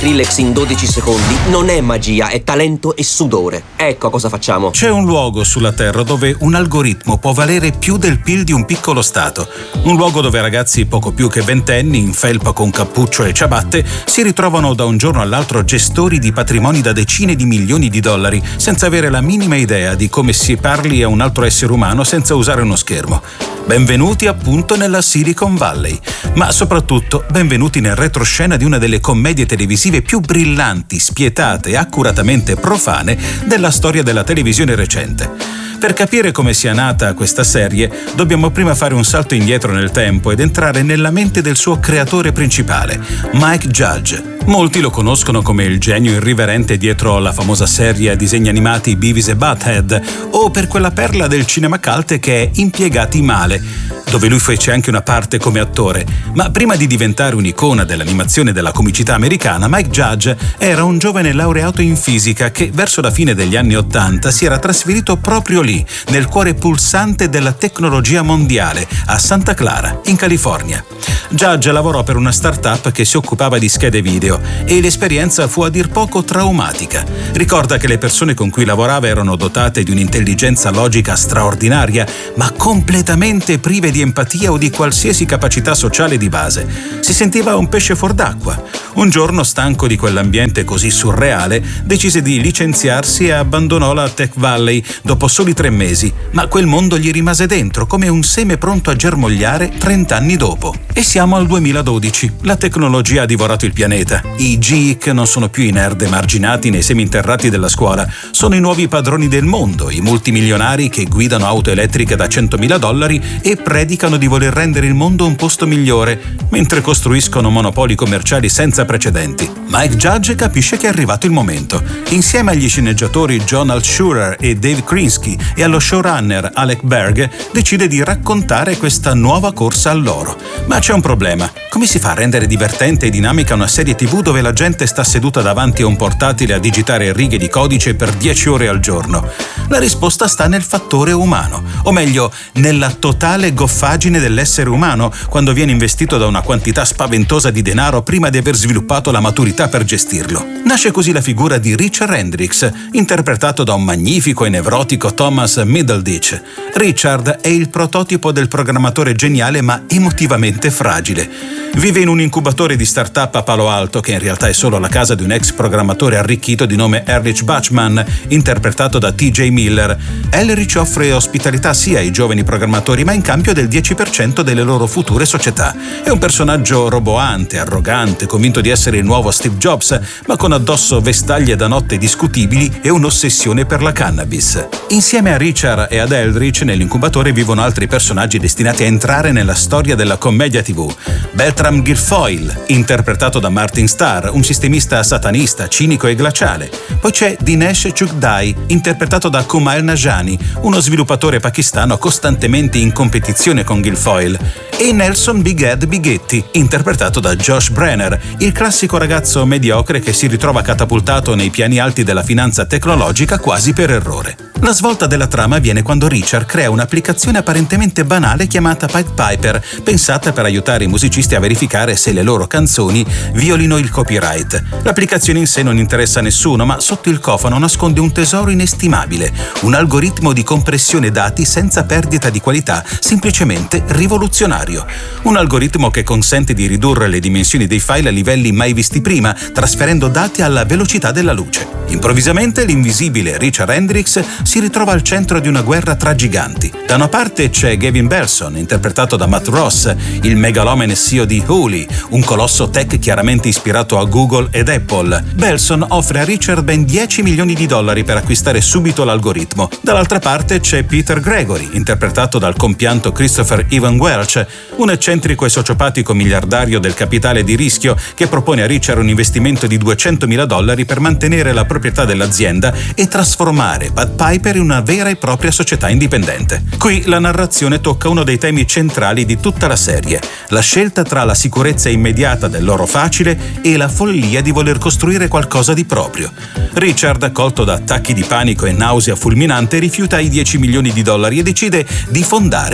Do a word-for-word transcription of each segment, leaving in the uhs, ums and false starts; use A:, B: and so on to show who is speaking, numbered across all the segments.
A: Skrillex in dodici secondi non è magia, è talento e sudore. Ecco a cosa facciamo.
B: C'è un luogo sulla Terra dove un algoritmo può valere più del P I L di un piccolo stato. Un luogo dove ragazzi poco più che ventenni, in felpa con cappuccio e ciabatte, si ritrovano da un giorno all'altro gestori di patrimoni da decine di milioni di dollari, senza avere la minima idea di come si parli a un altro essere umano senza usare uno schermo. Benvenuti appunto nella Silicon Valley, ma soprattutto benvenuti nel retroscena di una delle commedie televisive più brillanti, spietate e accuratamente profane della storia della televisione recente. Per capire come sia nata questa serie, dobbiamo prima fare un salto indietro nel tempo ed entrare nella mente del suo creatore principale, Mike Judge. Molti lo conoscono come il genio irriverente dietro la famosa serie a disegni animati Beavis e Butthead, o per quella perla del cinema cult che è Impiegati Male, dove lui fece anche una parte come attore. Ma prima di diventare un'icona dell'animazione e della comicità americana, Mike Judge era un giovane laureato in fisica che verso la fine degli anni Ottanta si era trasferito proprio lì, nel cuore pulsante della tecnologia mondiale, a Santa Clara, in California. Judge lavorò per una startup che si occupava di schede video e l'esperienza fu a dir poco traumatica. Ricorda che le persone con cui lavorava erano dotate di un'intelligenza logica straordinaria, ma completamente prive di empatia o di qualsiasi capacità sociale di base. Si sentiva un pesce fuor d'acqua. Un giorno, stanco di quell'ambiente così surreale, decise di licenziarsi e abbandonò la Tech Valley dopo soli tre mesi, ma quel mondo gli rimase dentro come un seme pronto a germogliare trent'anni dopo. E siamo al duemiladodici. La tecnologia ha divorato il pianeta. I geek non sono più i nerd emarginati nei seminterrati della scuola, sono i nuovi padroni del mondo, i multimilionari che guidano auto elettriche da centomila dollari e predicano di voler rendere il mondo un posto migliore, mentre costruiscono monopoli commerciali senza precedenti. Mike Judge capisce che è arrivato il momento. Insieme agli sceneggiatori John Altshuler e Dave Krinsky e allo showrunner Alec Berg, decide di raccontare questa nuova corsa all'oro. Ma c'è un problema. Come si fa a rendere divertente e dinamica una serie tivù dove la gente sta seduta davanti a un portatile a digitare righe di codice per dieci ore al giorno? La risposta sta nel fattore umano, o meglio, nella totale goffaggine dell'essere umano quando viene investito da una quantità spaventosa di denaro prima di aver sviluppato la maturità per gestirlo. Nasce così la figura di Richard Hendricks, interpretato da un magnifico e nevrotico Thomas Middleditch. Richard è il prototipo del programmatore geniale ma emotivamente fragile. Vive in un incubatore di start-up a Palo Alto, che in realtà è solo la casa di un ex programmatore arricchito di nome Erlich Bachman, interpretato da T J Miller. Erlich offre ospitalità sia ai giovani programmatori, ma in cambio del dieci per cento delle loro future società. È un personaggio roboante, arrogante, convinto di essere il nuovo Steve Jobs, ma con addosso vestaglie da notte discutibili e un'ossessione per la cannabis. Insieme a Richard e ad Eldritch nell'incubatore vivono altri personaggi destinati a entrare nella storia della commedia tivù. Bertram Guilfoyle, interpretato da Martin Starr, un sistemista satanista, cinico e glaciale. Poi c'è Dinesh Chugdai, interpretato da Kumail Nanjiani, uno sviluppatore pakistano costantemente in competizione con Guilfoyle. E Nelson Big Ed Bighetti, interpretato da Josh Brenner, il classico ragazzo mediocre che si ritrova catapultato nei piani alti della finanza tecnologica quasi per errore. La svolta della trama avviene quando Richard crea un'applicazione apparentemente banale chiamata Pied Piper, pensata per aiutare i musicisti a verificare se le loro canzoni violino il copyright. L'applicazione in sé non interessa a nessuno, ma sotto il cofano nasconde un tesoro inestimabile, un algoritmo di compressione dati senza perdita di qualità, semplicemente rivoluzionario. Un algoritmo che consente di ridurre le dimensioni dei file a livelli mai visti prima, trasferendo dati alla velocità della luce. Improvvisamente l'invisibile Richard Hendricks si ritrova al centro di una guerra tra giganti. Da una parte c'è Gavin Belson, interpretato da Matt Ross, il megalomane C E O di Hooli, un colosso tech chiaramente ispirato a Google ed Apple. Belson offre a Richard ben dieci milioni di dollari per acquistare subito l'algoritmo. Dall'altra parte c'è Peter Gregory, interpretato dal compianto Christopher Ivan Welch, un eccentrico e sociopatico miliardario del capitale di rischio che propone a Richard un investimento di duecentomila dollari per mantenere la proprietà dell'azienda e trasformare Pied Piper in una vera e propria società indipendente. Qui la narrazione tocca uno dei temi centrali di tutta la serie, la scelta tra la sicurezza immediata dell'oro facile e la follia di voler costruire qualcosa di proprio. Richard, colto da attacchi di panico e nausea fulminante, rifiuta i dieci milioni di dollari e decide di fondare la sua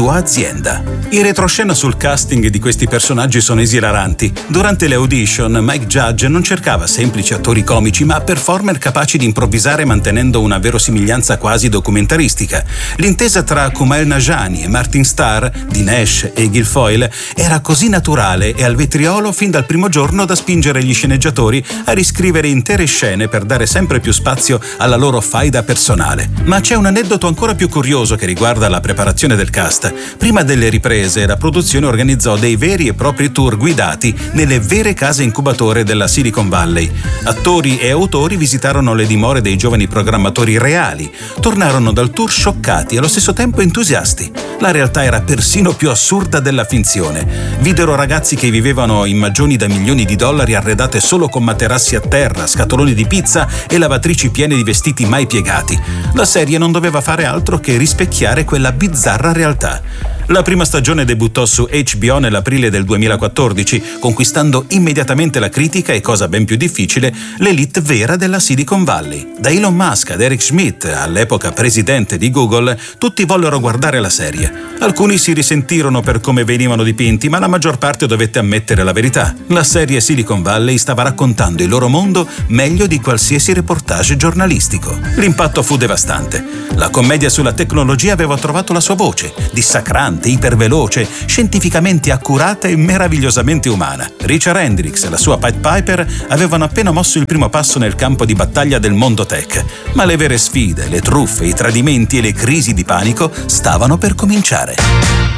B: sua azienda. I retroscena sul casting di questi personaggi sono esilaranti. Durante le audition, Mike Judge non cercava semplici attori comici, ma performer capaci di improvvisare mantenendo una verosimiglianza quasi documentaristica. L'intesa tra Kumail Nanjiani e Martin Starr, di Nash e Guilfoyle, era così naturale e al vetriolo fin dal primo giorno da spingere gli sceneggiatori a riscrivere intere scene per dare sempre più spazio alla loro faida personale. Ma c'è un aneddoto ancora più curioso che riguarda la preparazione del cast. Prima delle riprese, la produzione organizzò dei veri e propri tour guidati nelle vere case incubatore della Silicon Valley. Attori e autori visitarono le dimore dei giovani programmatori reali, tornarono dal tour scioccati e allo stesso tempo entusiasti. La realtà era persino più assurda della finzione. Videro ragazzi che vivevano in magioni da milioni di dollari arredate solo con materassi a terra, scatoloni di pizza e lavatrici piene di vestiti mai piegati. La serie non doveva fare altro che rispecchiare quella bizzarra realtà. La prima stagione debuttò su H B O nell'aprile del duemilaquattordici, conquistando immediatamente la critica e, cosa ben più difficile, l'elite vera della Silicon Valley. Da Elon Musk ad Eric Schmidt, all'epoca presidente di Google, tutti vollero guardare la serie. Alcuni si risentirono per come venivano dipinti, ma la maggior parte dovette ammettere la verità. La serie Silicon Valley stava raccontando il loro mondo meglio di qualsiasi reportage giornalistico. L'impatto fu devastante. La commedia sulla tecnologia aveva trovato la sua voce, dissacrante, iperveloce, scientificamente accurata e meravigliosamente umana. Richard Hendricks e la sua Pied Piper avevano appena mosso il primo passo nel campo di battaglia del mondo tech, ma le vere sfide, le truffe, i tradimenti e le crisi di panico stavano per cominciare.